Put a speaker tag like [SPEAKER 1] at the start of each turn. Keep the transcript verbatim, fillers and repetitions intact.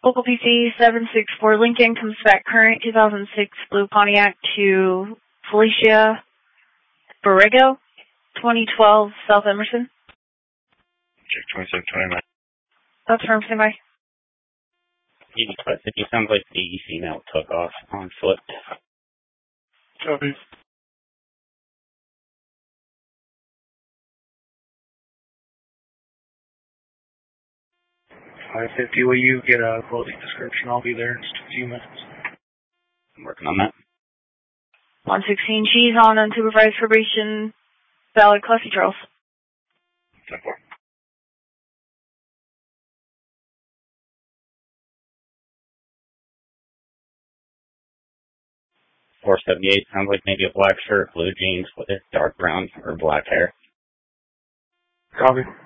[SPEAKER 1] Local P C seven six four Lincoln comes back current, two thousand six Blue Pontiac to Felicia Borrego, twenty twelve South Emerson.
[SPEAKER 2] Check twenty-seven twenty-nine.
[SPEAKER 1] That's firm, stand by.
[SPEAKER 3] eighty-five fifty, sounds like the female took off on foot.
[SPEAKER 2] Copy. five fifty, will you get a clothing description? I'll be there in just a few minutes.
[SPEAKER 3] I'm working on that.
[SPEAKER 1] one sixteen, she's on unsupervised probation, valid Classy Charles.
[SPEAKER 2] ten four.
[SPEAKER 3] four seventy-eight, sounds like maybe a black shirt, blue jeans with dark brown or black hair.
[SPEAKER 2] Copy.